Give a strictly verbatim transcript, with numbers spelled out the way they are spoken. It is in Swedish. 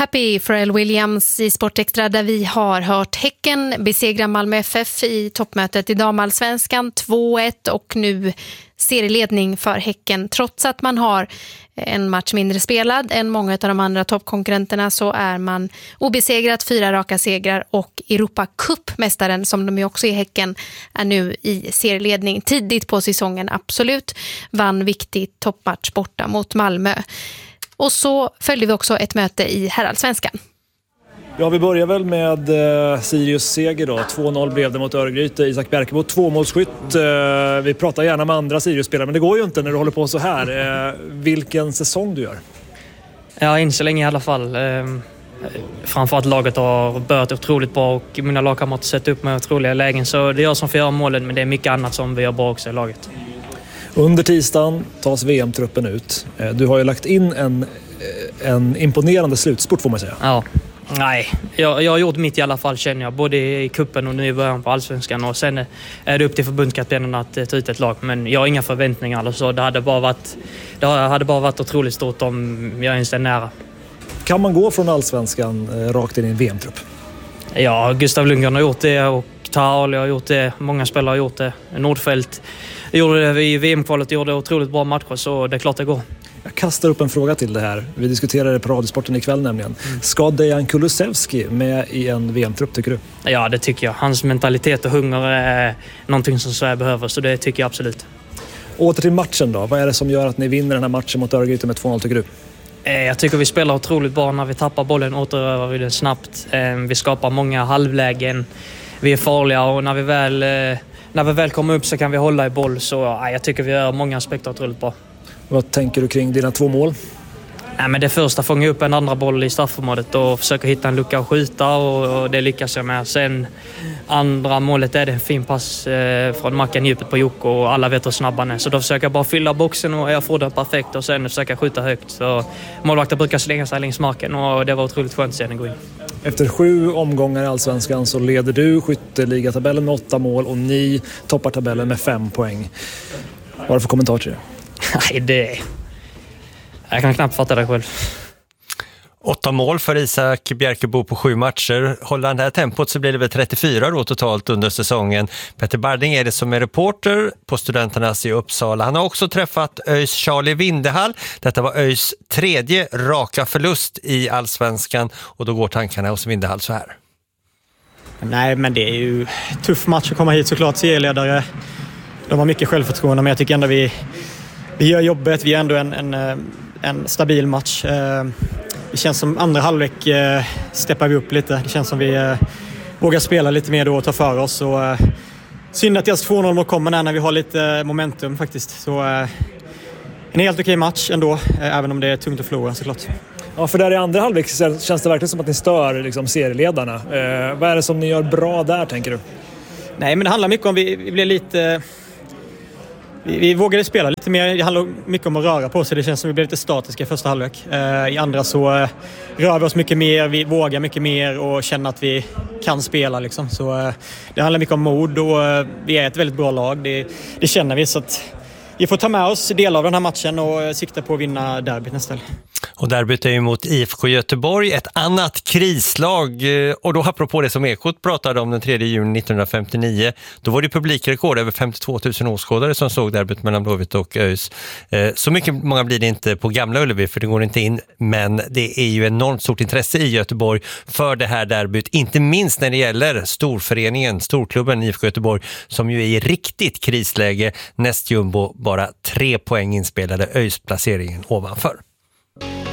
Happy Pharrell Williams i Sportextra, där vi har hört Häcken besegra Malmö F F i toppmötet i damallsvenskan två ett och nu serieledning för Häcken. Trots att man har en match mindre spelad än många av de andra toppkonkurrenterna så är man obesegrat, fyra raka segrar, och Europa Cup-mästaren, som de ju också är, Häcken, är nu i serieledning. Tidigt på säsongen, absolut. Vann viktig toppmatch borta mot Malmö. Och så följde vi också ett möte i herrallsvenskan. Ja, vi börjar väl med eh, Sirius seger då. två noll blev det mot Örgryte. Isak Bjerkebo, tvåmålsskytt. Eh, vi pratar gärna med andra Sirius-spelare, men det går ju inte när du håller på så här. Eh, vilken säsong du gör? Ja, in så länge i alla fall. Eh, framförallt laget har börjat otroligt bra och mina lagkamrater sett upp med otroliga lägen. Så det är jag som får göra målen, men det är mycket annat som vi gör bra också i laget. Under tisdagen tas V M-truppen ut. Eh, du har ju lagt in en, en imponerande slutspurt, får man säga. Ja. Nej, jag, jag har gjort mitt i alla fall, känner jag. Både i kuppen och nu i början på allsvenskan. Och sen är det upp till förbundskaptenen att ta ut ett lag. Men jag har inga förväntningar. Alltså. Det, hade bara varit, det hade bara varit otroligt stort om jag ens är nära. Kan man gå från allsvenskan eh, rakt in i en V M-trupp? Ja, Gustav Lundgren har gjort det och Tarali har gjort det. Många spelare har gjort det. Nordfeldt gjorde det i V M-kvalet och gjorde otroligt bra matcher, så det är klart det går. Jag kastar upp en fråga till det här. Vi diskuterade det på Radiosporten ikväll nämligen. Mm. Ska Dejan Kulusevski med i en V M-trupp, tycker du? Ja, det tycker jag. Hans mentalitet och hunger är någonting som Sverige behöver, så det tycker jag absolut. Åter till matchen då. Vad är det som gör att ni vinner den här matchen mot Örgryte med två noll, tycker du? Jag tycker vi spelar otroligt bra. När vi tappar bollen återövar vi den snabbt. Vi skapar många halvlägen. Vi är farliga, och när vi väl, när vi väl kommer upp så kan vi hålla i boll. Så ja, jag tycker vi gör många aspekter otroligt bra. Vad tänker du kring dina två mål? Nej, men det första fånga upp en andra boll i straffområdet och försöka hitta en lucka och skjuta, och, och det lyckas jag med. Sen andra målet är det en fin pass eh, från marken djupet på Jocko, och alla vet hur snabb han är. Så då försöker jag bara fylla boxen och jag får den perfekt, och sen försöka skjuta högt. Så målvakter brukar slänga sig längs marken, och det var otroligt skönt att se den gå in. Efter sju omgångar i allsvenskan så leder du skytteligatabellen med åtta mål och ni toppar tabellen med fem poäng. Vad är det för kommentar till det? Nej, det... Jag kan knappt fatta det själv. Åtta mål för Isak Bjerkebo på sju matcher. Håller han det här tempot så blir det väl trettiofyra då totalt under säsongen. Petter Barding är det som är reporter på Studenternas i Uppsala. Han har också träffat ÖIS Charlie Vindehall. Detta var ÖIS tredje raka förlust i allsvenskan, och då går tankarna hos Vindehall så här. Nej, men det är ju tuff match att komma hit såklart, serieledare. De har mycket självförtroende, men jag tycker ändå vi, vi gör jobbet. Vi är ändå en, en, en stabil match. Det känns som andra halvlek steppar vi upp lite. Det känns som vi vågar spela lite mer då och ta för oss. Och, synd att just två noll kommer när vi har lite momentum faktiskt. Så en helt okej match ändå, även om det är tungt att förlora såklart. Ja, för där i andra halvlek känns det verkligen som att ni stör liksom, serieledarna. Eh, vad är det som ni gör bra där, tänker du? Nej, men det handlar mycket om vi, vi blir lite... Vi, vi vågade spela lite mer. Det handlar mycket om att röra på sig. Det känns som att vi blev lite statiska i första halvlek. Eh, I andra så eh, rör vi oss mycket mer. Vi vågar mycket mer och känner att vi kan spela. Liksom. Så, eh, det handlar mycket om mod, och eh, vi är ett väldigt bra lag. Det, det känner vi, så att vi får ta med oss del av den här matchen och eh, sikta på att vinna derbyt nästa. Och derbyt är ju mot I F K Göteborg, ett annat krislag. Och då apropå det som Ekot pratade om den tredje juni nittonhundrafemtionio, då var det publikrekord, över femtiotvå tusen åskådare som såg derbyt mellan Blåvitt och ÖIS. Så mycket många blir det inte på Gamla Ullevi, för det går inte in, men det är ju enormt stort intresse i Göteborg för det här derbyt, inte minst när det gäller storföreningen, storklubben I F K Göteborg, som ju är i riktigt krisläge. Näst jumbo bara tre poäng inspelade, ÖIS placeringen ovanför.